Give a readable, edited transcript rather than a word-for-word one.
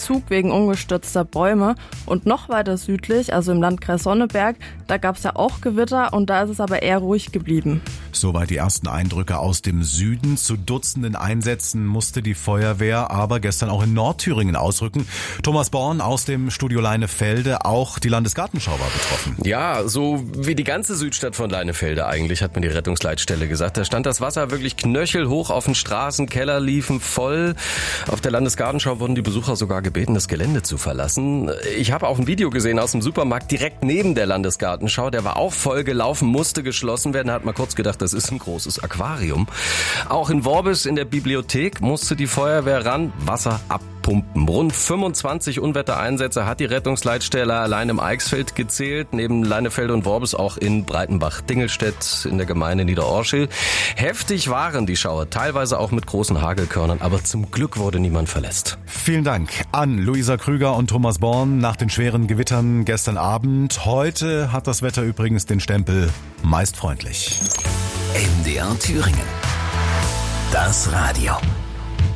Zug wegen umgestürzter Bäume. Und noch weiter südlich, also im Landkreis Sonneberg, da gab es ja auch Gewitter und da ist es aber eher ruhig geblieben. Soweit die ersten Eindrücke aus dem Süden. Zu Dutzenden Einsätzen musste die Feuerwehr aber gestern auch in Nordthüringen ausrücken. Thomas Born aus dem Studio Leinefelde, auch die Landesgartenschau war betroffen. Ja, so wie die ganze Südstadt von Leinefelde eigentlich, hat mir die Rettungsleitstelle gesagt. Da stand das Wasser wirklich knöchelhoch auf den Straßen, Keller liefen voll. Auf der Landesgartenschau wurden die Besucher sogar gebeten, das Gelände zu verlassen. Ich habe auch ein Video gesehen aus dem Supermarkt direkt neben der Landesgartenschau. Der war auch voll gelaufen, musste geschlossen werden. Da hat man kurz gedacht, das ist ein großes Aquarium. Auch in Worbis in der Bibliothek musste die Feuerwehr ran, Wasser abpumpen. Rund 25 Unwettereinsätze hat die Rettungsleitstelle allein im Eichsfeld gezählt. Neben Leinefelde und Worbis auch in Breitenbach-Dingelstedt in der Gemeinde Niederorschel. Heftig waren die Schauer, teilweise auch mit großen Hagelkörnern, aber zum Glück wurde niemand verletzt. Vielen Dank an Luisa Krüger und Thomas Born nach den schweren Gewittern gestern Abend. Heute hat das Wetter übrigens den Stempel meist freundlich. MDR Thüringen. Das Radio.